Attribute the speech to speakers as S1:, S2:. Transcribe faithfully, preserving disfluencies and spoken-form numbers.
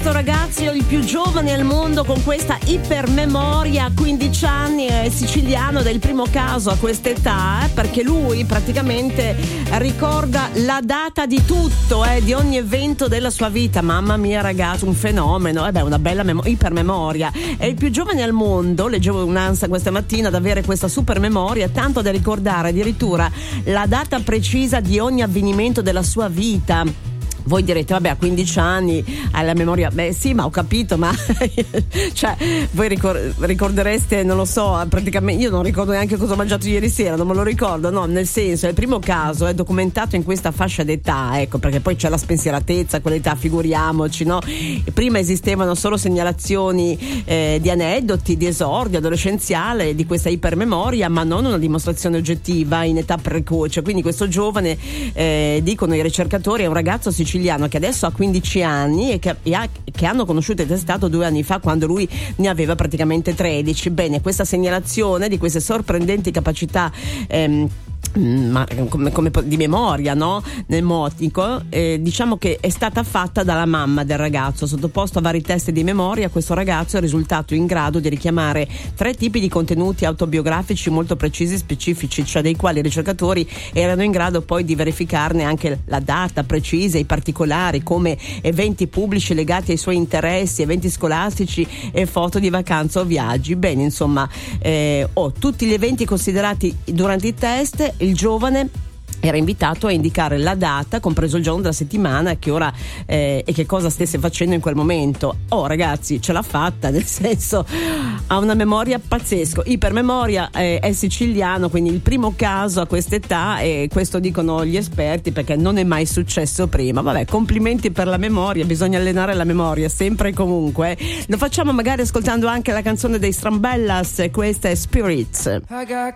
S1: questo ragazzo, il più giovane al mondo con questa ipermemoria, a quindici anni, è siciliano, del primo caso a quest'età, eh, perché lui praticamente ricorda la data di tutto, eh, di ogni evento della sua vita. Mamma mia ragazzo, un fenomeno, eh beh, una bella memo- ipermemoria. È il più giovane al mondo, leggevo un'ansia questa mattina, ad avere questa super memoria, tanto da ricordare addirittura la data precisa di ogni avvenimento della sua vita. Voi direte, vabbè, a quindici anni hai la memoria. Beh sì, ma ho capito, ma cioè voi ricor- ricordereste, non lo so, praticamente io non ricordo neanche cosa ho mangiato ieri sera, non me lo ricordo, no, nel senso, è il primo caso è documentato in questa fascia d'età, ecco, perché poi c'è la spensieratezza, quell'età, figuriamoci, no? Prima esistevano solo segnalazioni eh, di aneddoti, di esordio adolescenziale di questa ipermemoria, ma non una dimostrazione oggettiva in età precoce. Quindi questo giovane, eh, dicono i ricercatori, è un ragazzo siciliano che adesso ha quindici anni e che, e ha, che hanno conosciuto e testato due anni fa, quando lui ne aveva praticamente tredici. Bene, questa segnalazione di queste sorprendenti capacità ehm, ma come, come di memoria, no? Mnemotico, eh, diciamo che è stata fatta dalla mamma del ragazzo. Sottoposto a vari test di memoria, questo ragazzo è risultato in grado di richiamare tre tipi di contenuti autobiografici molto precisi e specifici, cioè dei quali i ricercatori erano in grado poi di verificarne anche la data precisa, i particolari, come eventi pubblici legati ai suoi interessi, eventi scolastici e foto di vacanza o viaggi. Bene, insomma, eh, oh, tutti gli eventi considerati durante i test, il giovane era invitato a indicare la data, compreso il giorno della settimana, che ora eh, e che cosa stesse facendo in quel momento. Oh ragazzi, ce l'ha fatta, nel senso, ha una memoria pazzesco, ipermemoria, eh, è siciliano, quindi il primo caso a quest'età, e questo dicono gli esperti perché non è mai successo prima. Vabbè, complimenti per la memoria, bisogna allenare la memoria sempre e comunque. Lo facciamo magari ascoltando anche la canzone dei Strambellas, questa è Spirits.
S2: I got